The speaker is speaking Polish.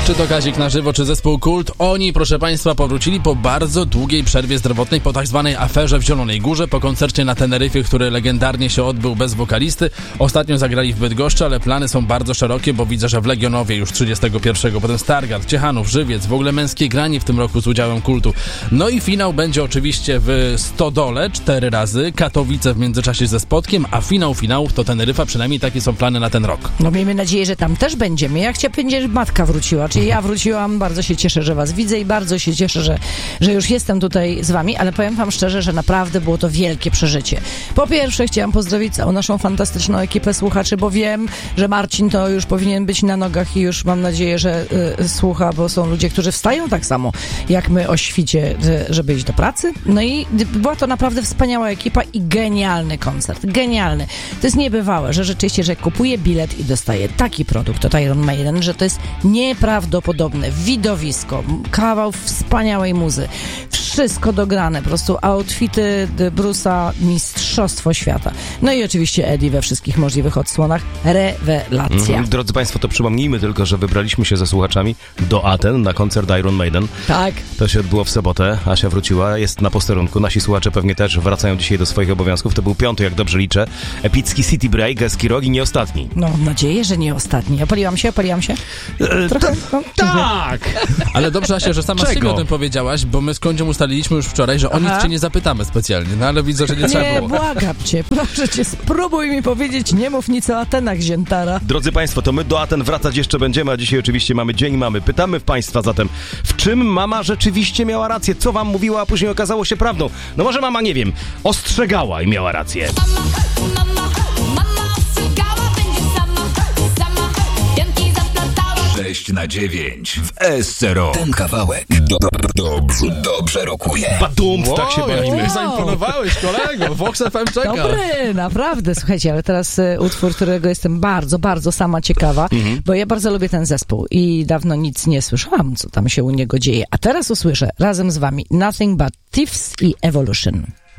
Czy to Kazik na żywo, czy zespół Kult? Oni, proszę Państwa, powrócili po bardzo długiej przerwie zdrowotnej, po tak zwanej aferze w Zielonej Górze, po koncercie na Teneryfie, który legendarnie się odbył bez wokalisty. Ostatnio zagrali w Bydgoszczy, ale plany są bardzo szerokie, bo widzę, że w Legionowie już 31, potem Stargard, Ciechanów, Żywiec, w ogóle męskie granie w tym roku z udziałem Kultu. No i finał będzie oczywiście w Stodole 4 razy, Katowice w międzyczasie ze Spodkiem, a finał finałów to Teneryfa, przynajmniej takie są plany na ten rok. No miejmy nadzieję, że tam też będziemy. Ja chciałam powiedzieć, że matka wróciła, czyli ja wróciłam, bardzo się cieszę, że was widzę i bardzo się cieszę, że już jestem tutaj z wami, ale powiem wam szczerze, że naprawdę było to wielkie przeżycie. Po pierwsze chciałam pozdrowić całą naszą fantastyczną ekipę słuchaczy, bo wiem, że Marcin to już powinien być na nogach i już mam nadzieję, że słucha, bo są ludzie, którzy wstają tak samo jak my o świcie, żeby iść do pracy. No i była to naprawdę wspaniała ekipa i genialny koncert. Genialny. To jest niebywałe, że rzeczywiście, że kupuję bilet i dostaję taki produkt od Iron Maiden, że to jest nieprawdopodobne widowisko, kawał wspaniałej muzy, wszystko dograne, po prostu outfity Bruce'a, mistrzostwo świata. No i oczywiście Eddie we wszystkich możliwych odsłonach, rewelacja. Drodzy Państwo, to przypomnijmy tylko, że wybraliśmy się ze słuchaczami do Aten na koncert Iron Maiden. Tak. To się odbyło w sobotę, Asia wróciła, jest na posterunku, nasi słuchacze pewnie też wracają dzisiaj do swoich obowiązków, to był 5, jak dobrze liczę, epicki City Break, Eskirog i nie ostatni. No, mam nadzieję, że nie ostatni. Opaliłam się? Trochę? Tak! Ale dobrze, Asia, że sama z siebie o tym powiedziałaś, bo my z Kądziem ustaliliśmy już wczoraj, że o nic cię nie zapytamy specjalnie, no ale widzę, że nie trzeba było. Nie, błagam cię, proszę cię, spróbuj mi powiedzieć, nie mów nic o Atenach, ziętara. Drodzy Państwo, to my do Aten wracać jeszcze będziemy, a dzisiaj oczywiście mamy Dzień Mamy. Pytamy Państwa zatem, w czym mama rzeczywiście miała rację? Co wam mówiła, a później okazało się prawdą? No może mama, nie wiem, ostrzegała i miała rację. Na 9 w S0. Ten kawałek dobrze rokuje. Badum, tak się bawimy. Zaimponowałeś, kolego, Vox FM czeka. Dobry, naprawdę. Słuchajcie, ale teraz utwór, którego jestem bardzo, bardzo sama ciekawa, bo ja bardzo lubię ten zespół i dawno nic nie słyszałam, co tam się u niego dzieje. A teraz usłyszę razem z wami Nothing But Thieves i Evolution.